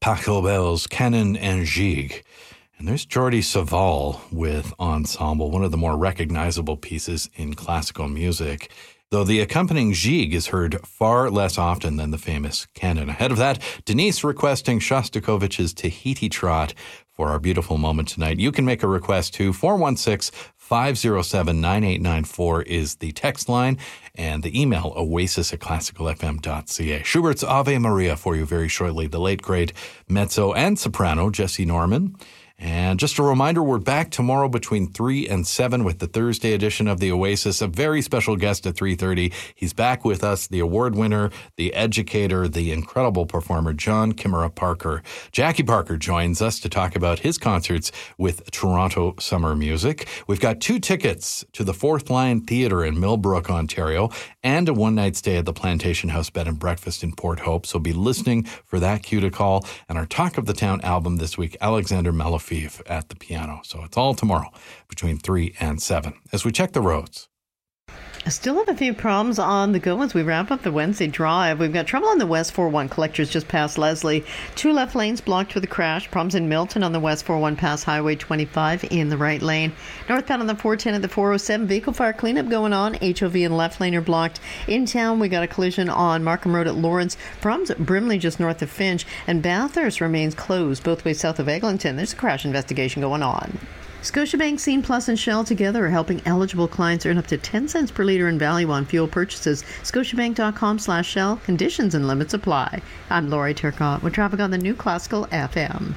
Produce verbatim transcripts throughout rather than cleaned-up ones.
Pachelbel's Canon and Gigue. And there's Jordi Savall with Ensemble, one of the more recognizable pieces in classical music, though the accompanying Gigue is heard far less often than the famous Canon. Ahead of that, Denise requesting Shostakovich's Tahiti Trot for our beautiful moment tonight. You can make a request to four one six, five oh seven, nine eight nine four is the text line, and the email oasis at classical f m dot c a. Schubert's Ave Maria for you very shortly. The late, great mezzo and soprano Jesse Norman. And just a reminder, we're back tomorrow between three and seven with the Thursday edition of The Oasis. A very special guest at three thirty. He's back with us, the award winner, the educator, the incredible performer, John Kimura Parker. Jackie Parker joins us to talk about his concerts with Toronto Summer Music. We've got two tickets to the Fourth Line Theatre in Millbrook, Ontario, and a one-night stay at the Plantation House Bed and Breakfast in Port Hope. So be listening for that cue to call. And our Talk of the Town album this week, Alexander Malafiev at the piano. So it's all tomorrow between three and seven as we check the roads. I still have a few problems on the go as we wrap up the Wednesday drive. We've got trouble on the West four one collectors just past Leslie. Two left lanes blocked with a crash. Problems in Milton on the West four one past Highway twenty-five in the right lane. Northbound on the four ten at the four oh seven. Vehicle fire cleanup going on. H O V and left lane are blocked. In town, we got a collision on Markham Road at Lawrence. Problems at Brimley just north of Finch. And Bathurst remains closed both ways south of Eglinton. There's a crash investigation going on. Scotiabank, Scene Plus, and Shell together are helping eligible clients earn up to ten cents per litre in value on fuel purchases. Scotiabank.com slash Shell. Conditions and limits apply. I'm Lori Turcotte with traffic on the new Classical F M.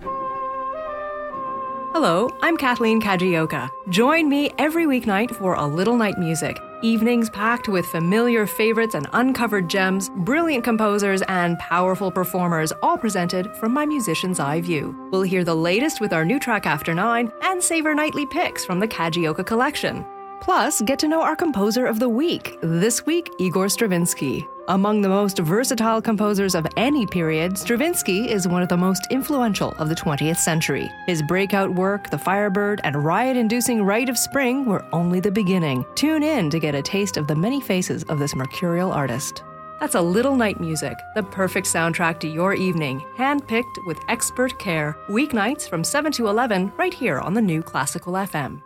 Hello, I'm Kathleen Kajioka. Join me every weeknight for A Little Night Music. Evenings packed with familiar favorites and uncovered gems, brilliant composers, and powerful performers, all presented from my musician's eye view. We'll hear the latest with our new track After Nine and savor nightly picks from the Kajioka collection. Plus, get to know our composer of the week. This week, Igor Stravinsky. Among the most versatile composers of any period, Stravinsky is one of the most influential of the twentieth century. His breakout work, The Firebird and riot-inducing Rite of Spring, were only the beginning. Tune in to get a taste of the many faces of this mercurial artist. That's A Little Night Music, the perfect soundtrack to your evening, handpicked with expert care. Weeknights from seven to eleven, right here on the new Classical F M.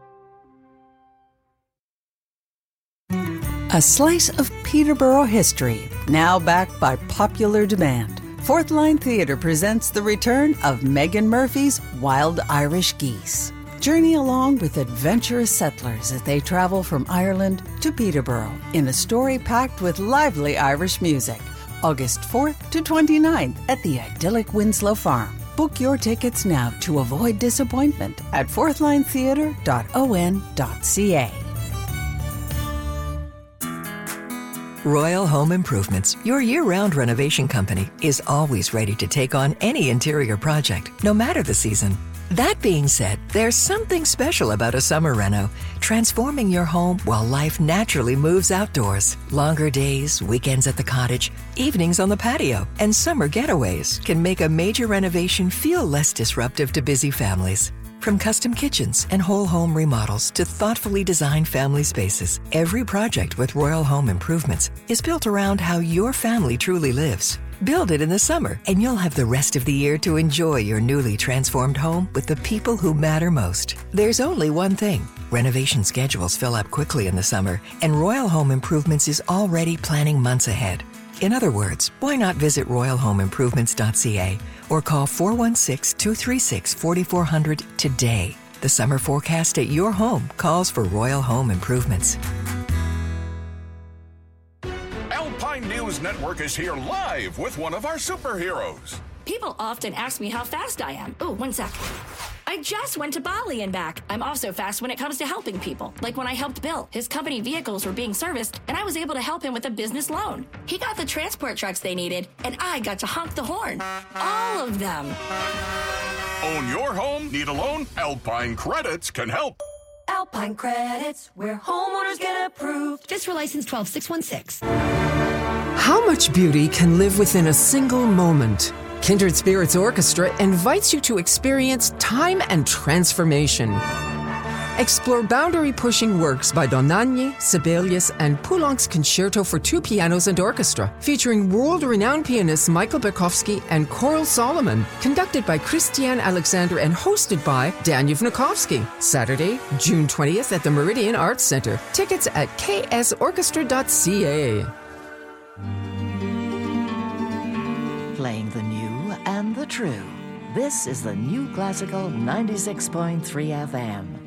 A slice of Peterborough history, now backed by popular demand. Fourth Line Theatre presents the return of Megan Murphy's Wild Irish Geese. Journey along with adventurous settlers as they travel from Ireland to Peterborough in a story packed with lively Irish music. August fourth to twenty-ninth at the idyllic Winslow Farm. Book your tickets now to avoid disappointment at fourth line theatre dot o n dot c a. Royal Home Improvements, your year-round renovation company, is always ready to take on any interior project, no matter the season. That being said, there's something special about a summer reno, transforming your home while life naturally moves outdoors. Longer days, weekends at the cottage, evenings on the patio, and summer getaways can make a major renovation feel less disruptive to busy families. From custom kitchens and whole home remodels to thoughtfully designed family spaces, every project with Royal Home Improvements is built around how your family truly lives. Build it in the summer, and you'll have the rest of the year to enjoy your newly transformed home with the people who matter most. There's only one thing. Renovation schedules fill up quickly in the summer, and Royal Home Improvements is already planning months ahead. In other words, why not visit royal home improvements dot c a or call four one six, two three six, four four zero zero today. The summer forecast at your home calls for Royal Home Improvements. Alpine News Network is here live with one of our superheroes. People often ask me how fast I am. Oh, one sec. I just went to Bali and back. I'm also fast when it comes to helping people. Like when I helped Bill. His company vehicles were being serviced, and I was able to help him with a business loan. He got the transport trucks they needed, and I got to honk the horn. All of them. Own your home? Need a loan? Alpine Credits can help. Alpine Credits, where homeowners get approved. Fiscal license twelve six one six. How much beauty can live within a single moment? Kindred Spirits Orchestra invites you to experience time and transformation. Explore boundary-pushing works by Dohnányi, Sibelius, and Poulenc's Concerto for two pianos and orchestra, featuring world-renowned pianists Michael Berkowski and Coral Solomon, conducted by Christiane Alexander and hosted by Daniel Vnukovsky. Saturday, June twentieth at the Meridian Arts Center. Tickets at k s orchestra dot c a. Playing the new and the true. This is the New Classical ninety-six point three F M.